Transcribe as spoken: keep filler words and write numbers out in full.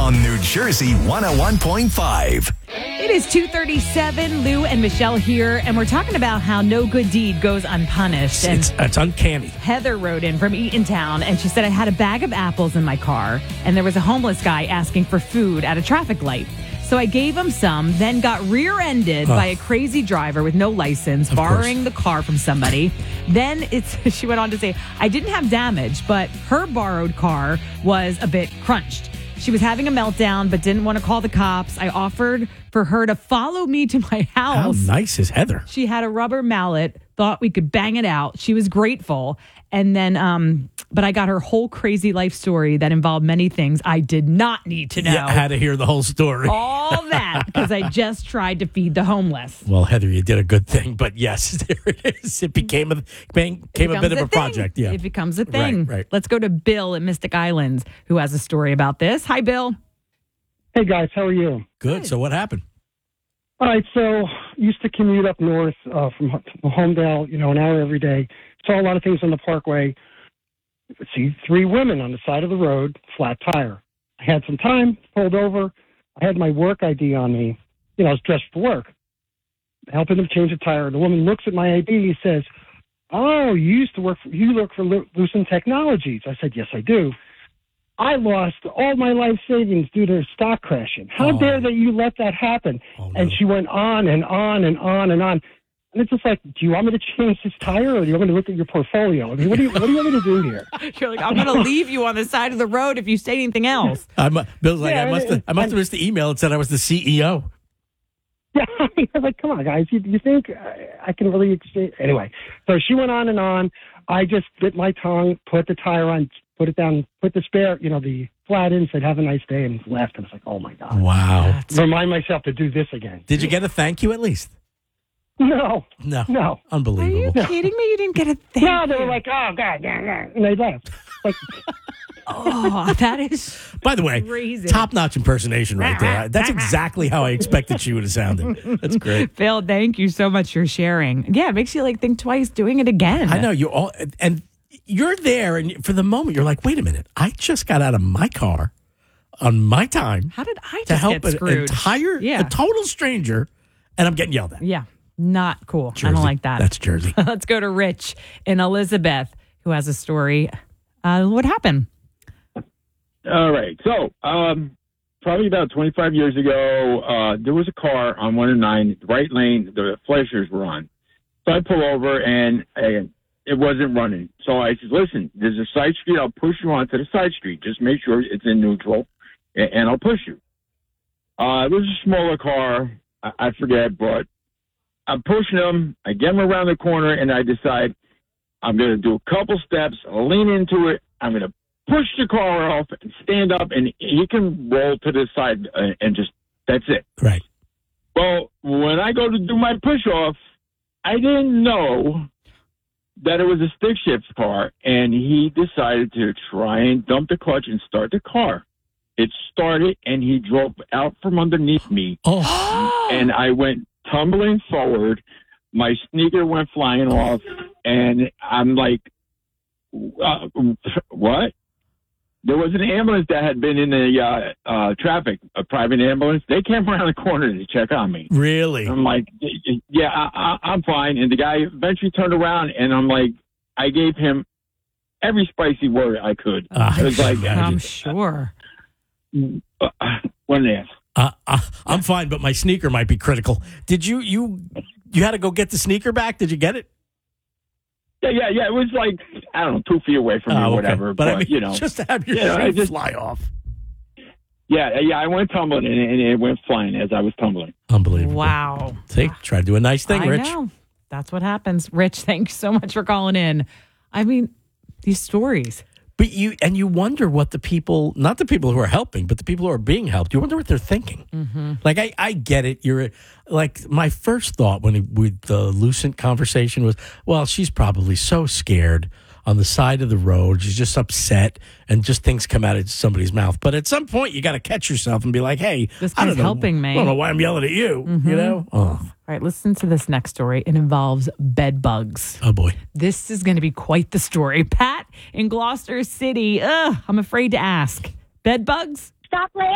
on New Jersey one oh one point five. It is two thirty-seven. Lou and Michelle here, and we're talking about how no good deed goes unpunished. And It's, it's uncanny. Heather wrote in from Eatontown, and she said, I had a bag of apples in my car, and there was a homeless guy asking for food at a traffic light. So I gave him some, then got rear-ended Oh. by a crazy driver with no license, Of borrowing course. the car from somebody. Then it's she went on to say, I didn't have damage, but her borrowed car was a bit crunched. She was having a meltdown, but didn't want to call the cops. I offered for her to follow me to my How house. nice is Heather? She had a rubber mallet, thought we could bang it out. She was grateful. And then, um, but I got her whole crazy life story that involved many things I did not need to know. Yeah, I had to hear the whole story. All that because I just tried to feed the homeless. Well, Heather, you did a good thing, but yes, there it is. It became a became It a bit of a thing. project. Yeah, It becomes a thing. Right, right. Let's go to Bill at Mystic Islands, who has a story about this. Hi, Bill. Hey guys, how are you? Good. So what happened? All right, so used to commute up north uh, from H- from Homedale, you know, an hour every day. Saw a lot of things on the Parkway. See three women on the side of the road, flat tire. I had some time, pulled over. I had my work I D on me. You know, I was dressed for work, helping them change a tire. The woman looks at my I D and says, "Oh, you used to work for you work for Lu- Lucent Technologies." I said, "Yes, I do." I lost all my life savings due to stock crashing. How Oh. dare that you let that happen? Oh, And no. she went on and on and on and on. And it's just like, do you want me to change this tire, or do you want me to look at your portfolio? I mean, what do you what do you want me to do here? You're like, I'm going to leave you on the side of the road if you say anything else. I'm, Bill's like, Yeah, I must have, I must have and- missed the email that said I was the C E O. Yeah, I was like, come on, guys, you, you think I, I can really exchange? Anyway, so she went on and on. I just bit my tongue, put the tire on, put it down, put the spare, you know, the flat in, said, have a nice day, and left. And I was like, oh my God. Wow. Remind myself to do this again. Did you get a thank you at least? No, No. no. Are Unbelievable. you kidding me? You didn't get a thank No, they you. were like, oh, God, yeah, yeah. And they left. Like, Oh, that is By the way, crazy. top notch impersonation right there. That's exactly how I expected she would have sounded. That's great. Phil, thank you so much for sharing. Yeah, it makes you like think twice doing it again. I know you all, and you're there, and for the moment, you're like, wait a minute, I just got out of my car on my time How did I just to help get an screwed? entire, Yeah. a total stranger, and I'm getting yelled at. Yeah, not cool. I Jersey. don't like that. That's Jersey. Let's go to Rich in Elizabeth, who has a story. Uh, what happened? All right. So, um, probably about twenty-five years ago, uh, there was a car on one oh nine, right lane, the flashers were on. So I pull over and, and it wasn't running. So I said, listen, there's a side street. I'll push you onto the side street. Just make sure it's in neutral and, and I'll push you. Uh, it was a smaller car. I, I forget, but I'm pushing him. I get him around the corner and I decide I'm going to do a couple steps, lean into it. I'm going to push the car off and stand up, and he can roll to the side uh, and just, that's it. Right. Well, when I go to do my push off, I didn't know that it was a stick shift car, and he decided to try and dump the clutch and start the car. It started, and he drove out from underneath me, Oh, and I went tumbling forward. My sneaker went flying off, and I'm like, uh, what? There was an ambulance that had been in the uh, uh, traffic, a private ambulance. They came around the corner to check on me. really? I'm like, yeah, I, I, I'm fine. And the guy eventually turned around, and I'm like, I gave him every spicy word I could. Ah, it was like, imagine. I'm sure. uh, what an ass. Uh, uh, I'm fine, but my sneaker might be critical. Did you you you had to go get the sneaker back? Did you get it? Yeah, yeah, yeah. It was like, I don't know, two feet away from me Oh, or okay. whatever. But, But, I mean, you know, just to have your you know, I shoe just- fly off. yeah, yeah. I went tumbling, and, and it went flying as I was tumbling. Unbelievable. Wow. See, try to do a nice thing, I Rich. know. That's what happens. Rich, thanks so much for calling in. I mean, these stories. But you and you wonder what the people, not the people who are helping, but the people who are being helped. You wonder what they're thinking. Mm-hmm. Like I, I get it. You're like my first thought when it, with the Lucent conversation was, well, she's probably so scared on the side of the road. She's just upset, and just things come out of somebody's mouth. But at some point, you got to catch yourself and be like, hey, This I guy's don't know, helping me. I don't know why I'm yelling at you. You know? Oh, All right, listen to this next story. It involves bed bugs. oh boy. This is going to be quite the story. Pat in Gloucester City. Ugh, I'm afraid to ask. Bed bugs? Stop laughing.